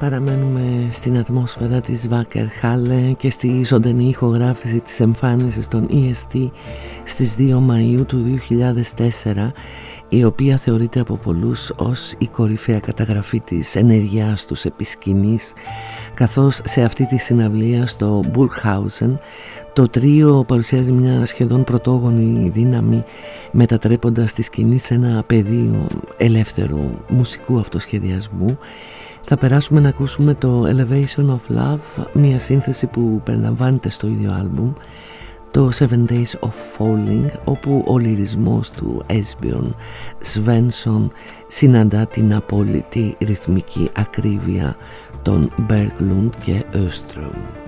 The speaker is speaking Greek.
Παραμένουμε στην ατμόσφαιρα της Βάκερ Χάλε και στη ζωντανή ηχογράφηση της εμφάνισης των EST στις 2 Μαΐου του 2004, η οποία θεωρείται από πολλούς ως η κορυφαία καταγραφή της ενεργειάς τους επί σκηνής, καθώς σε αυτή τη συναυλία στο Burghausen το τρίο παρουσιάζει μια σχεδόν πρωτόγονη δύναμη, μετατρέποντας τη σκηνή σε ένα πεδίο ελεύθερου μουσικού αυτοσχεδιασμού. Θα περάσουμε να ακούσουμε το Elevation of Love, μια σύνθεση που περιλαμβάνεται στο ίδιο άλμπουμ, το 7 Days of Falling, όπου ο λυρισμός του Esbjörn Svensson συναντά την απόλυτη ρυθμική ακρίβεια των Berglund και Öström.